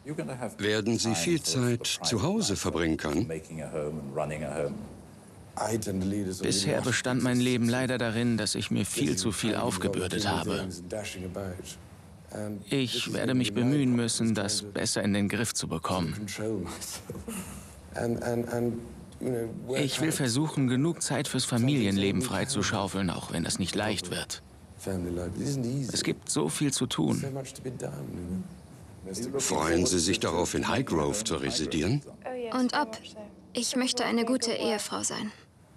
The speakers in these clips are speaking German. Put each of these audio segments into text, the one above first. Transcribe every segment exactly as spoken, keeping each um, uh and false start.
Werden Sie viel Zeit zu Hause verbringen können? Bisher bestand mein Leben leider darin, dass ich mir viel zu viel aufgebürdet habe. Ich werde mich bemühen müssen, das besser in den Griff zu bekommen. Ich will versuchen, genug Zeit fürs Familienleben freizuschaufeln, auch wenn das nicht leicht wird. Es gibt so viel zu tun. Freuen Sie sich darauf, in Highgrove zu residieren? Und ob? Ich möchte eine gute Ehefrau sein.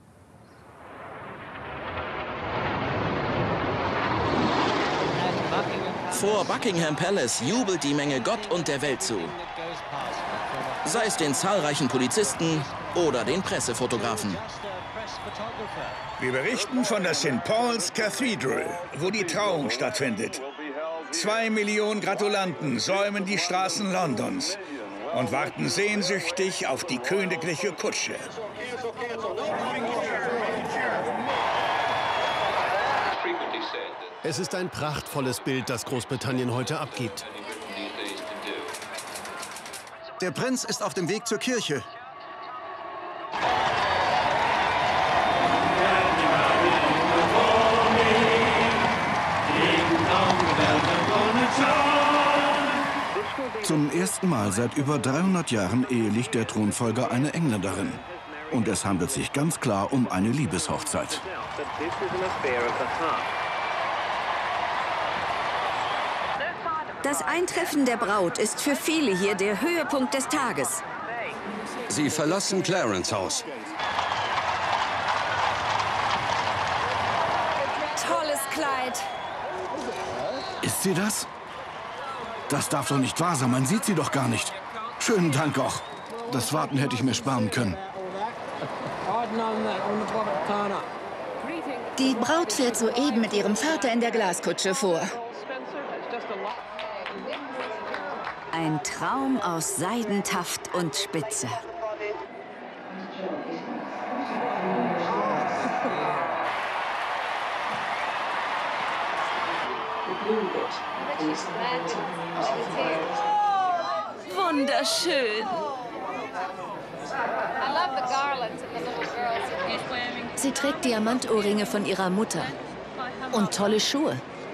Vor Buckingham Palace jubelt die Menge Gott und der Welt zu. Sei es den zahlreichen Polizisten oder den Pressefotografen. Wir berichten von der Saint Paul's Cathedral, wo die Trauung stattfindet. Zwei Millionen Gratulanten säumen die Straßen Londons und warten sehnsüchtig auf die königliche Kutsche. Es ist ein prachtvolles Bild, das Großbritannien heute abgibt. Der Prinz ist auf dem Weg zur Kirche. Zum ersten Mal seit über dreihundert Jahren ehelicht der Thronfolger eine Engländerin. Und es handelt sich ganz klar um eine Liebeshochzeit. Das Eintreffen der Braut ist für viele hier der Höhepunkt des Tages. Sie verlassen Clarence Haus. Tolles Kleid. Ist sie das? Das darf doch nicht wahr sein, man sieht sie doch gar nicht. Schönen Dank auch. Das Warten hätte ich mir sparen können. Die Braut fährt soeben mit ihrem Vater in der Glaskutsche vor. Ein Traum aus Seidentaft und Spitze. Wunderschön. Sie trägt Diamantohrringe von ihrer Mutter und tolle Schuhe.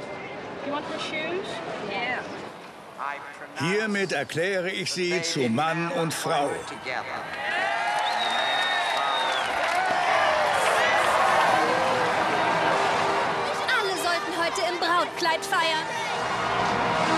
Hiermit erkläre ich sie zu Mann und Frau. Alle sollten heute im Brautkleid feiern.